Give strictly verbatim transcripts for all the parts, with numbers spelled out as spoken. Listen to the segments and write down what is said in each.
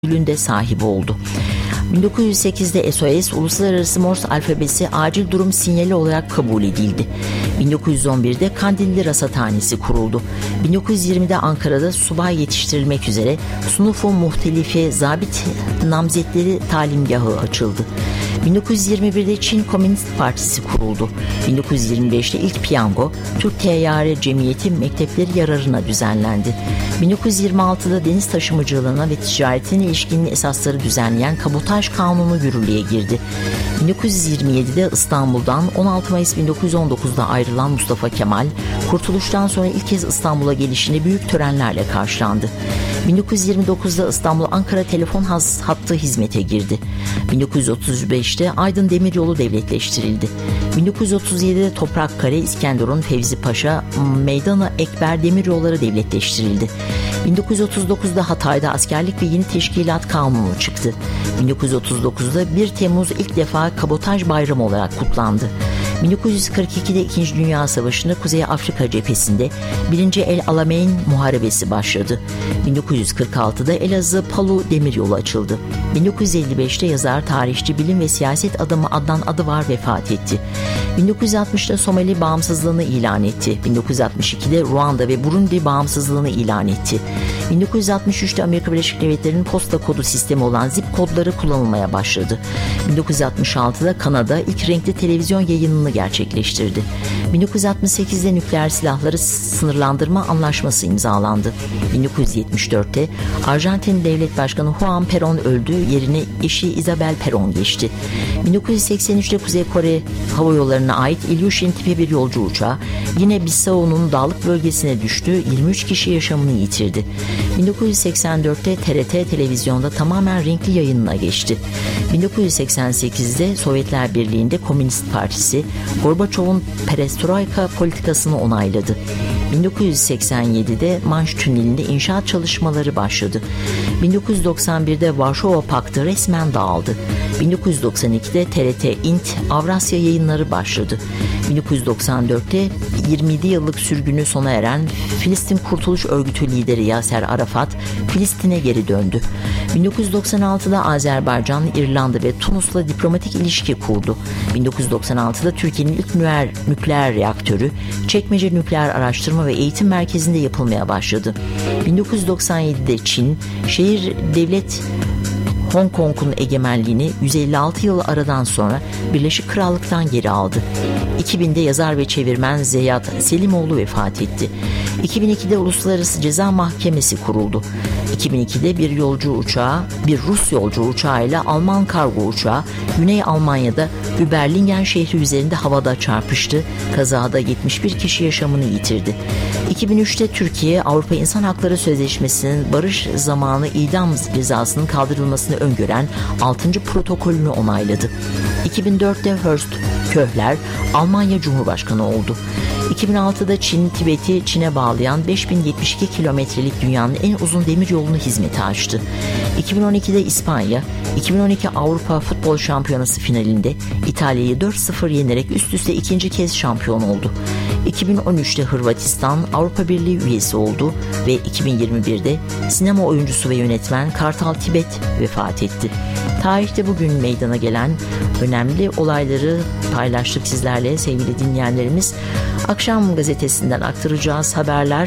ödülünde sahibi oldu. bin dokuz yüz sekizde S O S Uluslararası Morse alfabesi acil durum sinyali olarak kabul edildi. bin dokuz yüz on birde Kandilli Rasathanesi kuruldu. bin dokuz yüz yirmide Ankara'da subay yetiştirilmek üzere Sınıf-ı Muhtelife Zabit Namzetleri Talimgahı açıldı. bin dokuz yüz yirmi birde Çin Komünist Partisi kuruldu. bin dokuz yüz yirmi beşte ilk piyango Türk Teyyare Cemiyeti mektepleri yararına düzenlendi. bin dokuz yüz yirmi altıda deniz taşımacılığına ve ticaretine ilişkin esasları düzenleyen Kabotaj Kanunu yürürlüğe girdi. bin dokuz yüz yirmi yedide İstanbul'dan on altı Mayıs bin dokuz yüz on dokuzda ayrılan Mustafa Kemal, Kurtuluş'tan sonra ilk kez İstanbul'a gelişinde büyük törenlerle karşılandı. bin dokuz yüz yirmi dokuzda İstanbul-Ankara telefon hattı hizmete girdi. bin dokuz yüz otuz beşte Aydın Demiryolu devletleştirildi. bin dokuz yüz otuz yedide Toprakkale, İskenderun, Fevzi Paşa, Meydan-ı Ekber demiryolları devletleştirildi. bin dokuz yüz otuz dokuzda Hatay'da askerlik ve yeni teşkilat kanunu çıktı. bin dokuz yüz otuz dokuzda bir Temmuz ilk defa Kabotaj Bayramı olarak kutlandı. bin dokuz yüz kırk ikide İkinci Dünya Savaşı'nda Kuzey Afrika cephesinde birinci El Alamein Muharebesi başladı. bin dokuz yüz kırk altıda Elazığ Palu Demiryolu açıldı. bin dokuz yüz elli beşte yazar, tarihçi, bilim ve siyaset adamı Adnan Adıvar vefat etti. bin dokuz yüz altmışta Somali bağımsızlığını ilan etti. bin dokuz yüz altmış ikide Ruanda ve Burundi bağımsızlığını ilan etti. bin dokuz yüz altmış üçte Amerika Birleşik Devletleri'nin posta kodu sistemi olan zip kodları kullanılmaya başladı. bin dokuz yüz altmış altıda Kanada ilk renkli televizyon yayınını gerçekleştirdi. bin dokuz yüz altmış sekizde nükleer silahları sınırlandırma anlaşması imzalandı. bin dokuz yüz yetmiş dörtte Arjantin Devlet Başkanı Juan Perón öldü, yerine eşi Isabel Perón geçti. bin dokuz yüz seksen üçte Kuzey Kore Hava Yolları'na ait Ilyushin tipi bir yolcu uçağı yine Bissau'nun dağlık bölgesine düştü, yirmi üç kişi yaşamını yitirdi. bin dokuz yüz seksen dörtte T R T televizyonda tamamen renkli yayınına geçti. bin dokuz yüz seksen sekizde Sovyetler Birliği'nde Komünist Partisi Gorbaçov'un perestroika politikasını onayladı. bin dokuz yüz seksen yedide Manş Tüneli'nde inşaat çalışmaları başladı. bin dokuz yüz doksan birde Varşova Paktı resmen dağıldı. bin dokuz yüz doksan ikide T R T İnt Avrasya yayınları başladı. bin dokuz yüz doksan dörtte yirmi yedi yıllık sürgünü sona eren Filistin Kurtuluş Örgütü lideri Yaser Arafat Filistin'e geri döndü. bin dokuz yüz doksan altıda Azerbaycan, İrlanda ve Tunus'la diplomatik ilişki kurdu. bin dokuz yüz doksan altıda Türkiye'nin ilk nükleer, nükleer reaktörü Çekmece Nükleer Araştırma ve Eğitim Merkezi'nde yapılmaya başladı. bin dokuz yüz doksan yedide Çin, şehir devlet Hong Kong'un egemenliğini yüz elli altı yıl aradan sonra Birleşik Krallık'tan geri aldı. iki binde yazar ve çevirmen Zeyyat Selimoğlu vefat etti. iki bin ikide Uluslararası Ceza Mahkemesi kuruldu. iki bin ikide bir yolcu uçağı, bir Rus yolcu uçağıyla Alman kargo uçağı Güney Almanya'da Überlingen şehri üzerinde havada çarpıştı. Kazada yetmiş bir kişi yaşamını yitirdi. iki bin üçte Türkiye, Avrupa İnsan Hakları Sözleşmesi'nin barış zamanı idam cezasının kaldırılmasını öngören altıncı protokolünü onayladı. iki bin dörtte Horst Köhler Almanya Cumhurbaşkanı oldu. iki bin altıda Çin, Tibet'i Çin'e bağlayan beş bin yetmiş iki kilometrelik dünyanın en uzun demir yolunu hizmete açtı. iki bin on ikide İspanya, iki bin on iki Avrupa Futbol Şampiyonası finalinde İtalya'yı dört sıfır yenerek üst üste ikinci kez şampiyon oldu. iki bin on üçte Hırvatistan Avrupa Birliği üyesi oldu ve iki bin yirmi birde sinema oyuncusu ve yönetmen Kartal Tibet vefat etti. Tarihte bugün meydana gelen önemli olayları paylaştık sizlerle sevgili dinleyenlerimiz. Akşam gazetesinden aktaracağız haberler.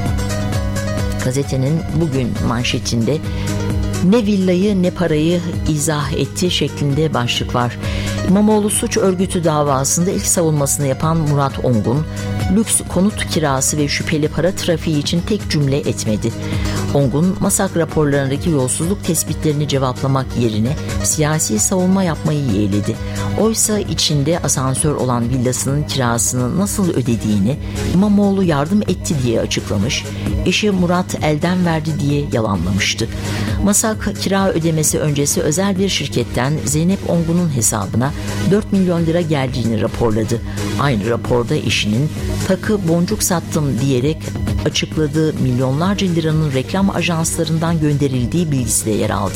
Gazetenin bugün manşetinde ne villayı ne parayı izah etti şeklinde başlık var. İmamoğlu suç örgütü davasında ilk savunmasını yapan Murat Ongun, lüks konut kirası ve şüpheli para trafiği için tek cümle etmedi. Ongun, MASAK raporlarındaki yolsuzluk tespitlerini cevaplamak yerine siyasi savunma yapmayı yeğledi. Oysa içinde asansör olan villasının kirasını nasıl ödediğini İmamoğlu yardım etti diye açıklamış, eşi Murat elden verdi diye yalanlamıştı. MASAK kira ödemesi öncesi özel bir şirketten Zeynep Ongun'un hesabına dört milyon lira geldiğini raporladı. Aynı raporda eşinin takı boncuk sattım diyerek açıkladığı milyonlarca liranın reklam ajanslarından gönderildiği bilgisi de yer aldı.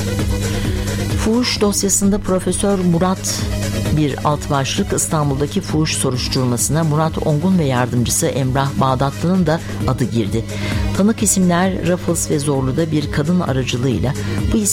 Fuhuş dosyasında Profesör Murat bir alt başlık, İstanbul'daki fuhuş soruşturmasına Murat Ongun ve yardımcısı Emrah Bağdatlı'nın da adı girdi. Tanık isimler Raffles ve Zorlu'da bir kadın aracılığıyla bu